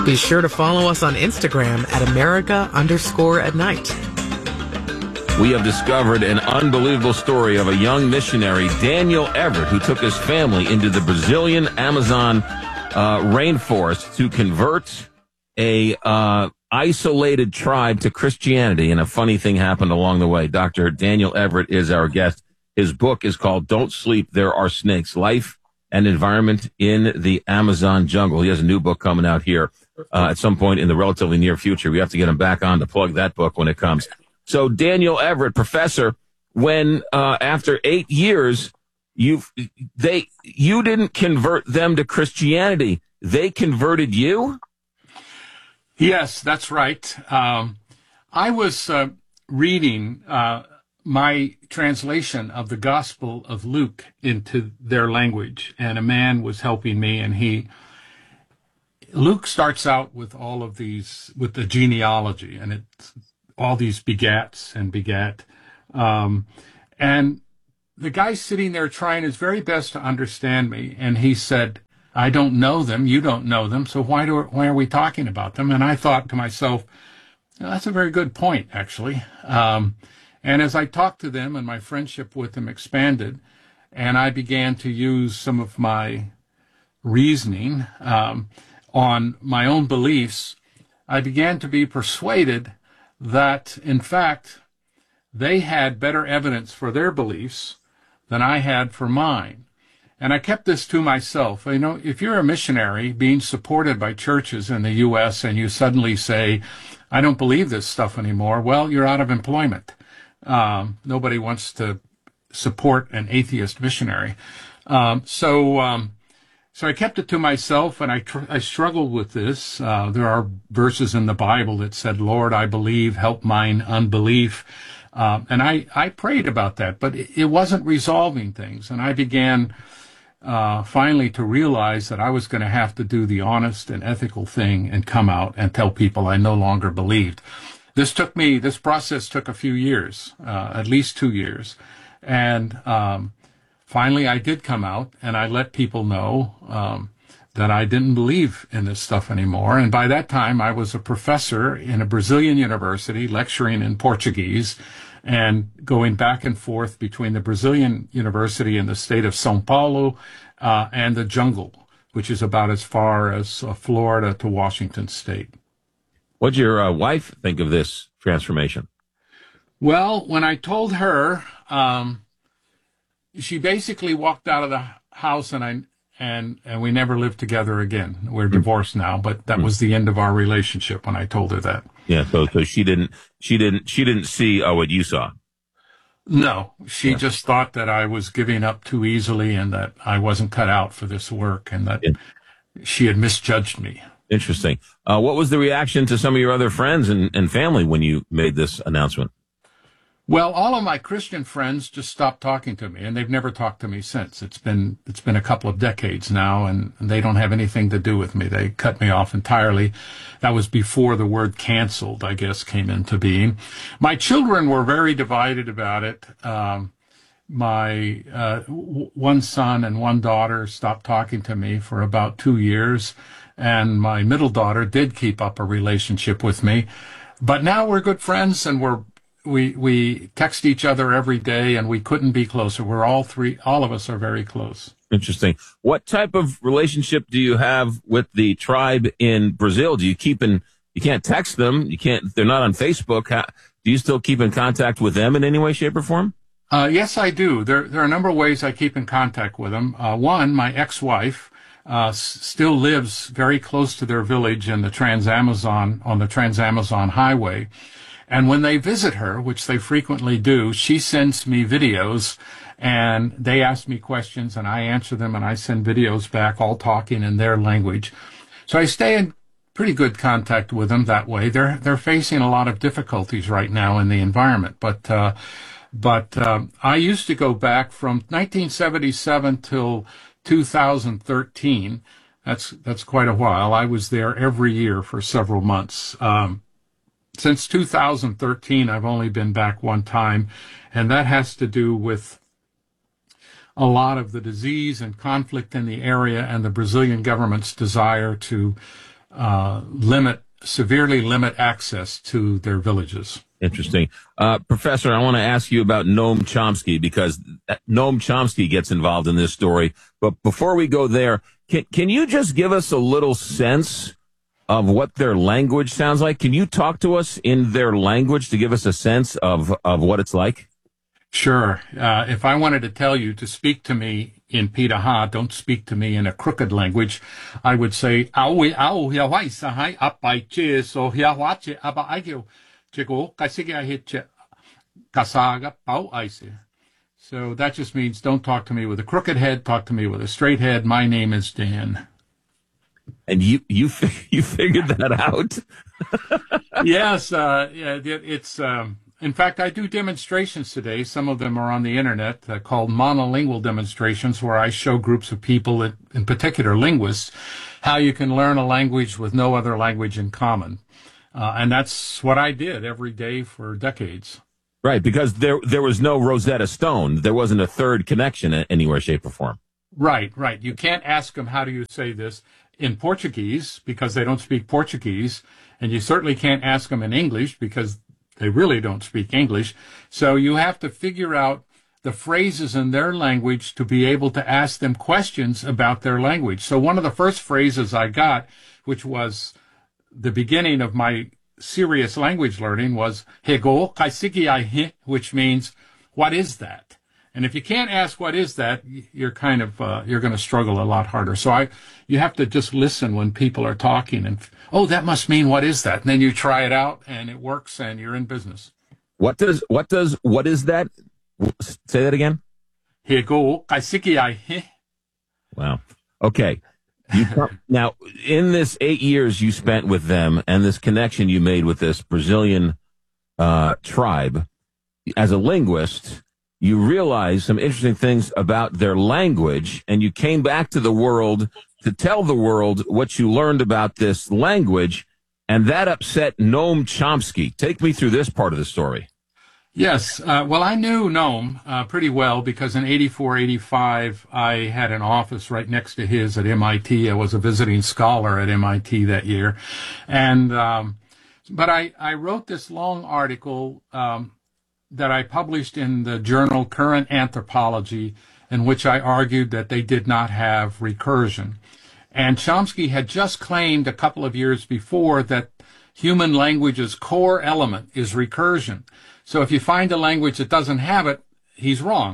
Be sure to follow us on Instagram at America_at_night. We have discovered an unbelievable story of a young missionary, Daniel Everett, who took his family into the Brazilian Amazon rainforest to convert a isolated tribe to Christianity. And a funny thing happened along the way. Dr. Daniel Everett is our guest. His book is called Don't Sleep, There Are Snakes, Life and Environment in the Amazon Jungle. He has a new book coming out here at some point in the relatively near future. We have to get him back on to plug that book when it comes. So Daniel Everett, professor, when after 8 years, you didn't convert them to Christianity. They converted you? Yes, that's right. I was reading my translation of the Gospel of Luke into their language, and a man was helping me, and Luke starts out with all of these, with the genealogy, and it's all these begats and begat. And the guy sitting there trying his very best to understand me, and he said, I don't know them, you don't know them, so why are we talking about them? And I thought to myself, that's a very good point, actually. And as I talked to them and my friendship with them expanded, and I began to use some of my reasoning on my own beliefs, I began to be persuaded that, in fact, they had better evidence for their beliefs than I had for mine. And I kept this to myself. You know, if you're a missionary being supported by churches in the U.S. and you suddenly say, I don't believe this stuff anymore, well, you're out of employment. Nobody wants to support an atheist missionary. So I kept it to myself, and I struggled with this. There are verses in the Bible that said, Lord, I believe, help mine unbelief. And I prayed about that, but it wasn't resolving things. And I began finally to realize that I was going to have to do the honest and ethical thing and come out and tell people I no longer believed. This process took a few years, at least 2 years. And finally I did come out, and I let people know that I didn't believe in this stuff anymore. And by that time, I was a professor in a Brazilian university lecturing in Portuguese and going back and forth between the Brazilian university in the state of São Paulo and the jungle, which is about as far as Florida to Washington State. What'd your wife think of this transformation? Well, when I told her, she basically walked out of the house, and we never lived together again. We're divorced now, but that was the end of our relationship when I told her that. Yeah, so she didn't see what you saw. No, she just thought that I was giving up too easily and that I wasn't cut out for this work, and that she had misjudged me. Interesting. What was the reaction to some of your other friends and family when you made this announcement? Well, all of my Christian friends just stopped talking to me, and they've never talked to me since. It's been a couple of decades now, and they don't have anything to do with me. They cut me off entirely. That was before the word canceled, I guess, came into being. My children were very divided about it. My one son and one daughter stopped talking to me for about 2 years, and my middle daughter did keep up a relationship with me. But now we're good friends, and we text each other every day, and we couldn't be closer. All of us are very close. Interesting. What type of relationship do you have with the tribe in Brazil? Do you you can't text them. They're not on Facebook. Do you still keep in contact with them in any way, shape, or form? Yes, I do. There are a number of ways I keep in contact with them. One, my ex-wife, still lives very close to their village in the on the Trans-Amazon Highway. And when they visit her, which they frequently do, she sends me videos, and they ask me questions, and I answer them, and I send videos back, all talking in their language. So I stay in pretty good contact with them that way. They're facing a lot of difficulties right now in the environment, but I used to go back from 1977 till 2013. That's quite a while. I was there every year for several months. Since 2013, I've only been back one time, and that has to do with a lot of the disease and conflict in the area and the Brazilian government's desire to severely limit access to their villages. Interesting. Professor, I want to ask you about Noam Chomsky because Noam Chomsky gets involved in this story. But before we go there, can you just give us a little sense of what their language sounds like? Can you talk to us in their language to give us a sense of what it's like? Sure. If I wanted to tell you to speak to me in Piraha, don't speak to me in a crooked language, I would say, "Aui au hia wai sahai apai che so hia wache aba aigio chego kaisigia hitche kasaga pau aise." So that just means don't talk to me with a crooked head, talk to me with a straight head. My name is Dan. And you figured that out? Yes, it's in fact, I do demonstrations today. Some of them are on the internet called monolingual demonstrations, where I show groups of people, in particular linguists, how you can learn a language with no other language in common. And that's what I did every day for decades. Right, because there was no Rosetta Stone. There wasn't a third connection anywhere, shape, or form. Right. You can't ask them, how do you say this in Portuguese, because they don't speak Portuguese. And you certainly can't ask them in English, because they really don't speak English. So you have to figure out the phrases in their language to be able to ask them questions about their language. So one of the first phrases I got, which was the beginning of my serious language learning, was Hego kaisikiai, which means, what is that? And if you can't ask what is that, you're kind of you're going to struggle a lot harder. So you have to just listen when people are talking and, oh, that must mean what is that? And then you try it out and it works and you're in business. What is that? Say that again. Hego kaisikiai. Wow. Okay. Now, in this 8 years you spent with them and this connection you made with this Brazilian tribe, as a linguist, you realized some interesting things about their language, and you came back to the world to tell the world what you learned about this language, and that upset Noam Chomsky. Take me through this part of the story. Yes. Well, I knew Noam pretty well because in 84, 85, I had an office right next to his at MIT. I was a visiting scholar at MIT that year. And but I wrote this long article that I published in the journal Current Anthropology, in which I argued that they did not have recursion. And Chomsky had just claimed a couple of years before that human language's core element is recursion. So if you find a language that doesn't have it, he's wrong.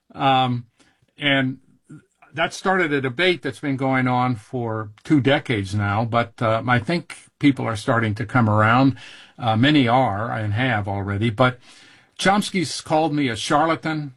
And that started a debate that's been going on for 2 decades now, but I think people are starting to come around. Many are and have already, but Chomsky's called me a charlatan.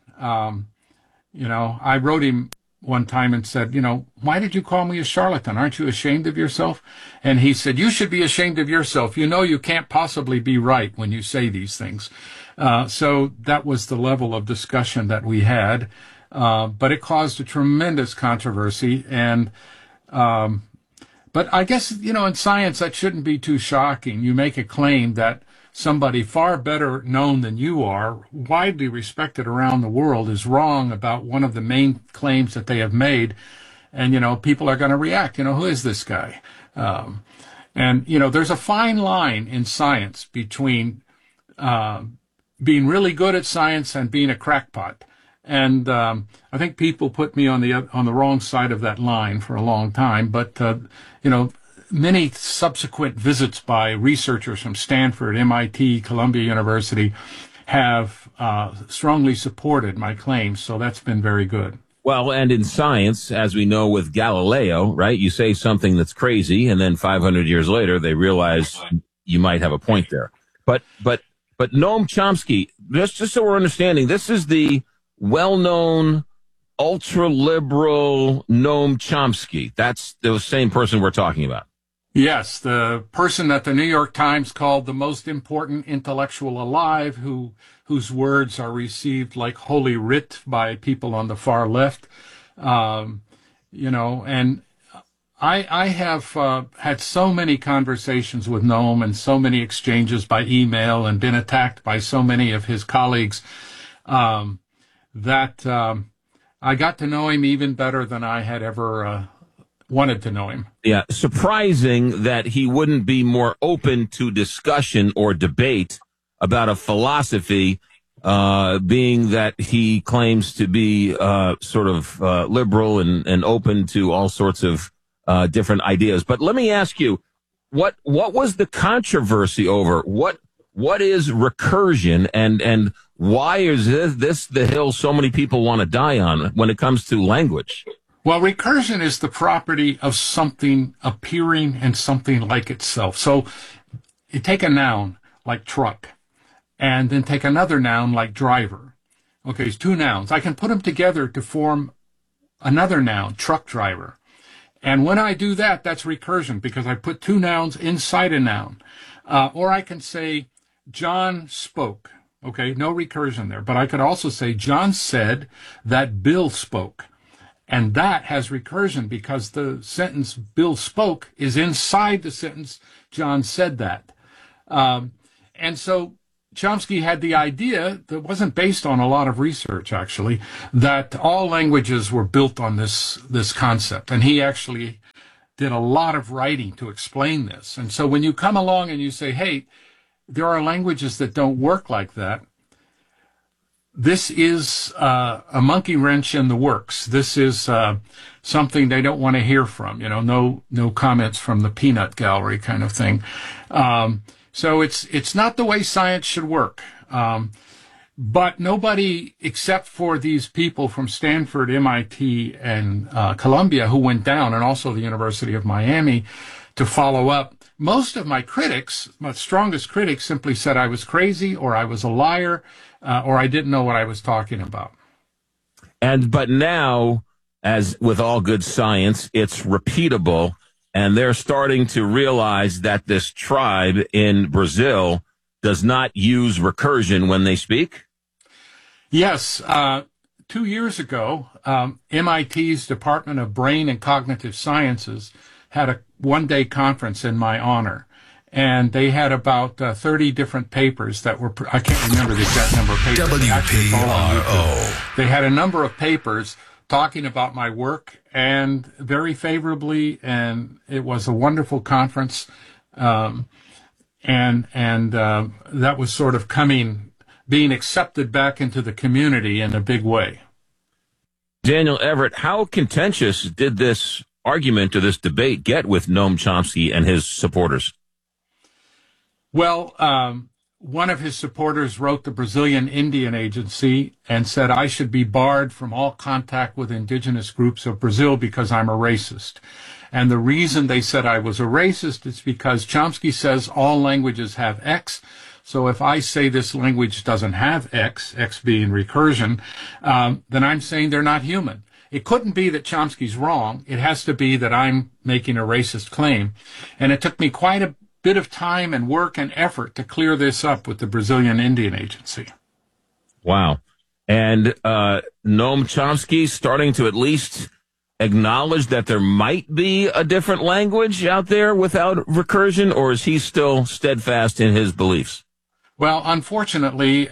I wrote him one time and said, why did you call me a charlatan? Aren't you ashamed of yourself? And he said, you should be ashamed of yourself. You know you can't possibly be right when you say these things. So that was the level of discussion that we had. But it caused a tremendous controversy. And but I guess, in science, that shouldn't be too shocking. You make a claim that somebody far better known than you are, widely respected around the world, is wrong about one of the main claims that they have made. And, people are going to react. Who is this guy? And there's a fine line in science between being really good at science and being a crackpot. And I think people put me on the wrong side of that line for a long time. But, many subsequent visits by researchers from Stanford, MIT, Columbia University have strongly supported my claims, so that's been very good. Well, and in science, as we know with Galileo, right, you say something that's crazy, and then 500 years later, they realize you might have a point there. But Noam Chomsky, just so we're understanding, this is the well-known ultra-liberal Noam Chomsky. That's the same person we're talking about. Yes, the person that the New York Times called the most important intellectual alive, whose words are received like holy writ by people on the far left. And I have had so many conversations with Noam and so many exchanges by email and been attacked by so many of his colleagues that I got to know him even better than I had ever wanted to know him. Yeah, surprising that he wouldn't be more open to discussion or debate about a philosophy, being that he claims to be sort of liberal and open to all sorts of different ideas. But let me ask you, what was the controversy over? What is recursion, and why is this the hill so many people want to die on when it comes to language? Well, recursion is the property of something appearing in something like itself. So you take a noun like truck, and then take another noun like driver. Okay, it's two nouns. I can put them together to form another noun, truck driver. And when I do that, that's recursion, because I put two nouns inside a noun. Or I can say, John spoke. Okay, no recursion there. But I could also say, John said that Bill spoke. And that has recursion because the sentence Bill spoke is inside the sentence John said that. And so Chomsky had the idea that wasn't based on a lot of research, actually, that all languages were built on this concept. And he actually did a lot of writing to explain this. And so when you come along and you say, hey, there are languages that don't work like that, this is a monkey wrench in the works. This is something they don't want to hear from, no comments from the peanut gallery kind of thing. So it's not the way science should work. But nobody except for these people from Stanford, MIT, and Columbia who went down, and also the University of Miami, to follow up. Most of my critics, my strongest critics, simply said I was crazy, or I was a liar, or I didn't know what I was talking about. But now, as with all good science, it's repeatable, and they're starting to realize that this tribe in Brazil does not use recursion when they speak? Yes. 2 years ago, MIT's Department of Brain and Cognitive Sciences had a one-day conference in my honor. And they had about 30 different papers that were, I can't remember the exact number of papers. WPRO. They had a number of papers talking about my work, and very favorably, and it was a wonderful conference. And that was sort of being accepted back into the community in a big way. Daniel Everett, how contentious did this argument or this debate get with Noam Chomsky and his supporters? Well, one of his supporters wrote the Brazilian Indian Agency and said I should be barred from all contact with indigenous groups of Brazil because I'm a racist. And the reason they said I was a racist is because Chomsky says all languages have X. So if I say this language doesn't have X being recursion, then I'm saying they're not human. It couldn't be that Chomsky's wrong. It has to be that I'm making a racist claim. And it took me quite a bit of time and work and effort to clear this up with the Brazilian Indian Agency. Wow. And Noam Chomsky starting to at least acknowledge that there might be a different language out there without recursion, or is he still steadfast in his beliefs? Well, unfortunately,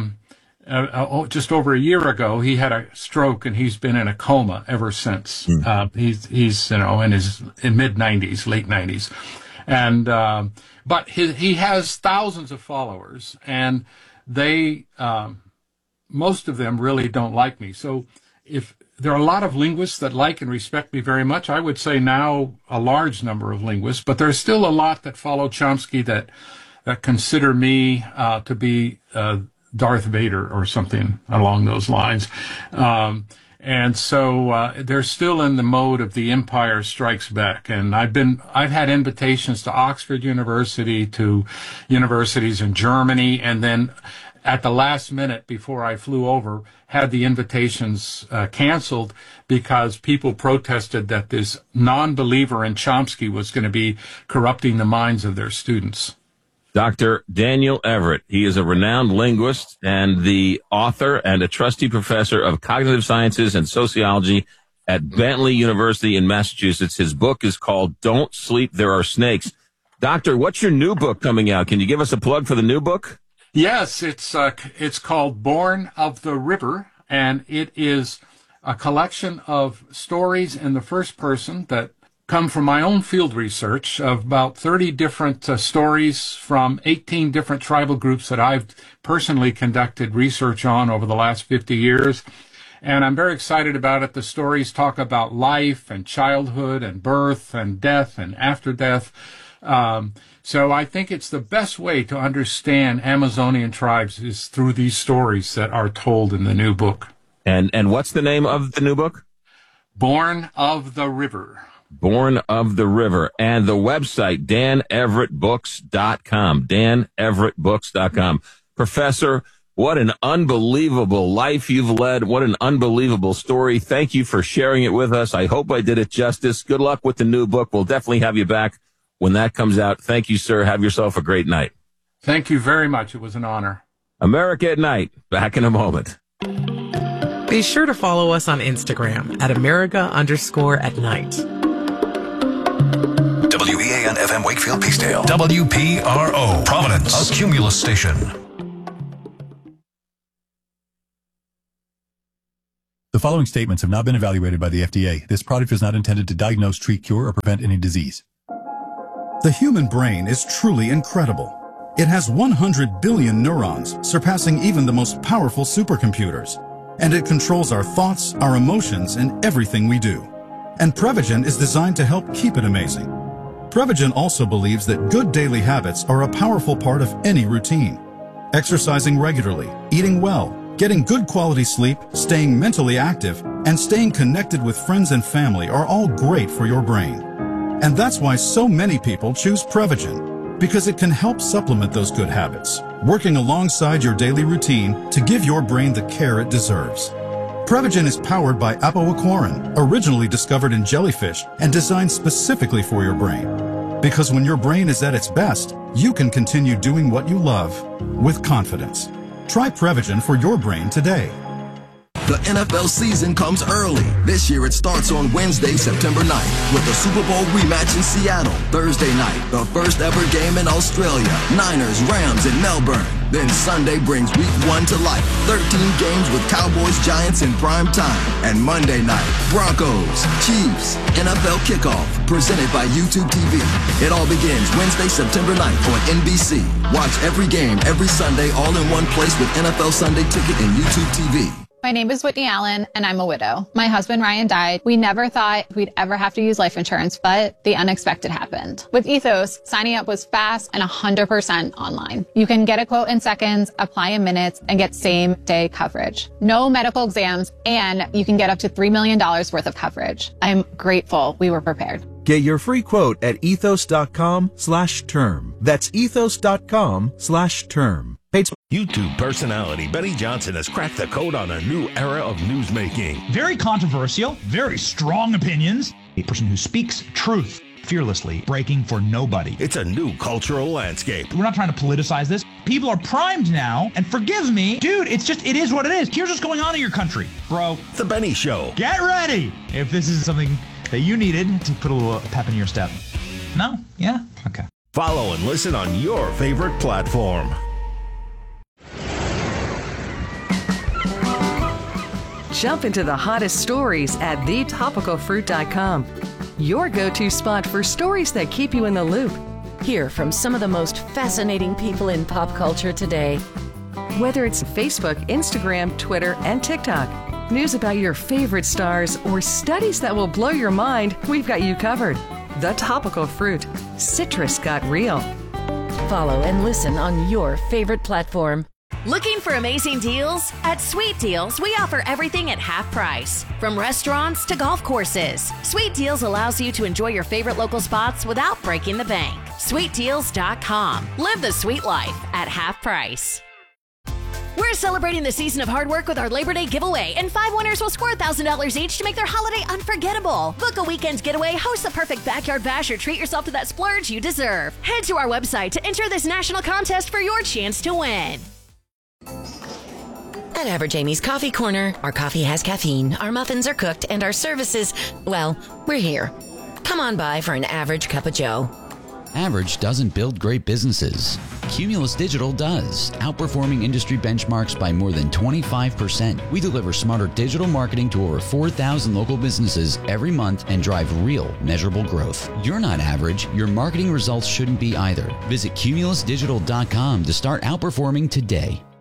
just over a year ago, he had a stroke and he's been in a coma ever since. He's in his mid-90s, late 90s. And but he has thousands of followers, and they most of them really don't like me. So if there are a lot of linguists that like and respect me very much, I would say now a large number of linguists, but there's still a lot that follow Chomsky that consider me to be Darth Vader or something along those lines. And so they're still in the mode of the Empire Strikes Back. And I've had invitations to Oxford University, to universities in Germany, and then at the last minute before I flew over, had the invitations canceled because people protested that this non-believer in Chomsky was going to be corrupting the minds of their students. Dr. Daniel Everett. He is a renowned linguist and the author and a trustee professor of cognitive sciences and sociology at Bentley University in Massachusetts. His book is called Don't Sleep, There Are Snakes. Doctor, what's your new book coming out? Can you give us a plug for the new book? Yes, it's called Born of the River, and it is a collection of stories in the first person that come from my own field research of about 30 different stories from 18 different tribal groups that I've personally conducted research on over the last 50 years. And I'm very excited about it. The stories talk about life and childhood and birth and death and after death. So I think it's the best way to understand Amazonian tribes is through these stories that are told in the new book. And what's the name of the new book? Born of the River. Born of the River. And the website, daneverettbooks.com. daneverettbooks.com. Professor, what an unbelievable life you've led. What an unbelievable story. Thank you for sharing it with us. I hope I did it justice. Good luck with the new book. We'll definitely have you back when that comes out. Thank you, sir. Have yourself a great night. Thank you very much. It was an honor. America at Night. Back in a moment. Be sure to follow us on Instagram at America_at_night. WEAN FM Wakefield Peacedale. WPRO Providence, a Cumulus station. The following statements have not been evaluated by the FDA. This product is not intended to diagnose, treat, cure, or prevent any disease. The human brain is truly incredible. It has 100 billion neurons, surpassing even the most powerful supercomputers. And it controls our thoughts, our emotions, and everything we do. And Prevagen is designed to help keep it amazing. Prevagen also believes that good daily habits are a powerful part of any routine. Exercising regularly, eating well, getting good quality sleep, staying mentally active, and staying connected with friends and family are all great for your brain. And that's why so many people choose Prevagen, because it can help supplement those good habits, working alongside your daily routine to give your brain the care it deserves. Prevagen is powered by apoaquarin, originally discovered in jellyfish and designed specifically for your brain. Because when your brain is at its best, you can continue doing what you love with confidence. Try Prevagen for your brain today. The NFL season comes early. This year it starts on Wednesday, September 9th with the Super Bowl rematch in Seattle. Thursday night, the first ever game in Australia. Niners, Rams in Melbourne. Then Sunday brings week 1 to life. 13 games with Cowboys, Giants in prime time. And Monday night, Broncos, Chiefs, NFL kickoff, presented by YouTube TV. It all begins Wednesday, September 9th on NBC. Watch every game, every Sunday, all in one place with NFL Sunday Ticket and YouTube TV. My name is Whitney Allen, and I'm a widow. My husband, Ryan, died. We never thought we'd ever have to use life insurance, but the unexpected happened. With Ethos, signing up was fast and 100% online. You can get a quote in seconds, apply in minutes, and get same-day coverage. No medical exams, and you can get up to $3 million worth of coverage. I'm grateful we were prepared. Get your free quote at ethos.com/term. That's ethos.com/term. YouTube personality Benny Johnson has cracked the code on a new era of newsmaking. Very controversial, very strong opinions. A person who speaks truth fearlessly, breaking for nobody. It's a new cultural landscape. We're not trying to politicize this. People are primed now, and forgive me, dude, it is what it is. Here's what's going on in your country, bro. The Benny Show. Get ready if this is something that you needed to put a little pep in your step. No? Yeah? Okay. Follow and listen on your favorite platform. Jump into the hottest stories at thetopicalfruit.com. Your go-to spot for stories that keep you in the loop. Hear from some of the most fascinating people in pop culture today. Whether it's Facebook, Instagram, Twitter, and TikTok, news about your favorite stars, or studies that will blow your mind, we've got you covered. The Topical Fruit. Citrus got real. Follow and listen on your favorite platform. Looking for amazing deals? At Sweet Deals, we offer everything at half price. From restaurants to golf courses, Sweet Deals allows you to enjoy your favorite local spots without breaking the bank. SweetDeals.com. Live the sweet life at half price. We're celebrating the season of hard work with our Labor Day giveaway, and 5 winners will score $1,000 each to make their holiday unforgettable. Book a weekend getaway, host the perfect backyard bash, or treat yourself to that splurge you deserve. Head to our website to enter this national contest for your chance to win. At Average Amy's Coffee Corner, our coffee has caffeine, our muffins are cooked, and our services, well, we're here. Come on by for an average cup of joe. Average doesn't build great businesses. Cumulus Digital does, outperforming industry benchmarks by more than 25%. We deliver smarter digital marketing to over 4,000 local businesses every month and drive real, measurable growth. You're not average. Your marketing results shouldn't be either. Visit cumulusdigital.com to start outperforming today.